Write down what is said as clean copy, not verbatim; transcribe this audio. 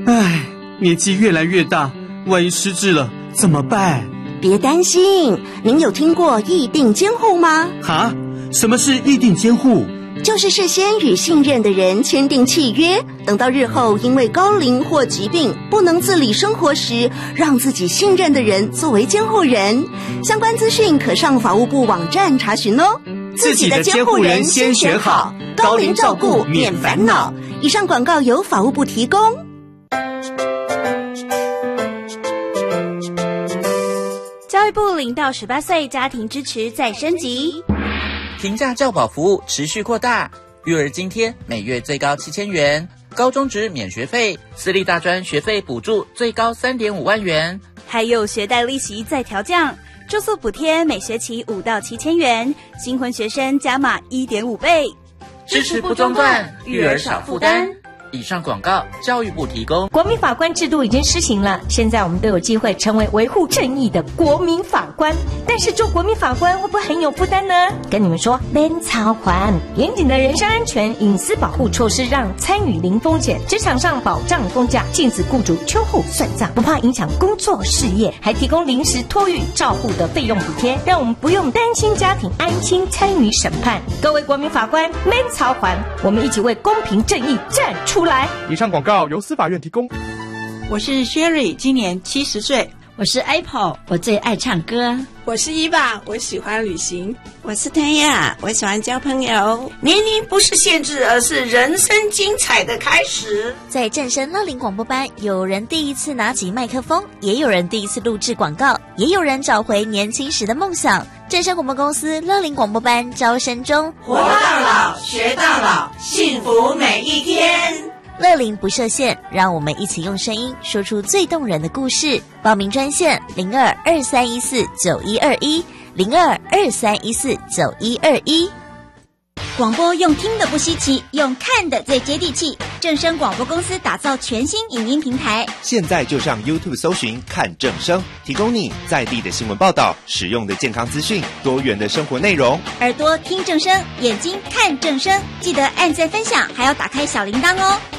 唉，年纪越来越大，万一失智了怎么办？ 别担心，您有听过议定监护吗？ 哈？什么是议定监护？ 就是事先与信任的人签订契约，等到日后因为高龄或疾病不能自理生活时，让自己信任的人作为监护人。相关资讯可上法务部网站查询哦。 自己的监护人先选好，高龄照顾免烦恼。 以上广告由法务部提供。 教育部0到18岁家庭支持再升级。 平价教保服务持续扩大，育儿津贴每月最高7000元，高中职免学费，私立大专学费补助最高3.5万元， 还有学贷利息再调降，住宿补贴每学期5到7000元，新婚学生加码1.5倍， 支持不中断，育儿少负担。以上广告，教育部提供。 国民法官制度已经施行了，现在我们都有机会成为维护正义的国民法官。但是做国民法官会不会很有负担呢？跟你们说，免操还严谨的人身安全、隐私保护措施，让参与零风险，职场上保障公假，禁止雇主秋后算账，不怕影响工作事业，还提供临时托育照护的费用补贴，让我们不用担心家庭，安心参与审判。各位国民法官，免操还，我们一起为公平正义站出来。 以上广告由司法院提供。 我是 Sherry， 今年70岁。 我是 Apple， 我最爱唱歌。 我是伊爸，我喜欢旅行。 我是谭雅，我喜欢交朋友。 年龄不是限制，而是人生精彩的开始。 在正声乐龄广播班，有人第一次拿起麦克风，也有人第一次录制广告，也有人找回年轻时的梦想。正声广播公司乐龄广播班招生中， 活到老，学到老，幸福每一天。 乐龄不设限，让我们一起用声音说出最动人的故事。报名专线02-2314-9121，02-2314-9121。 广播用听的不稀奇，用看的最接地气。正声广播公司打造全新影音平台， 现在就上 YouTube 搜寻看正声，提供你在地的新闻报道、实用的健康资讯、多元的生活内容。 耳朵听正声，眼睛看正声，记得按赞分享，还要打开小铃铛哦。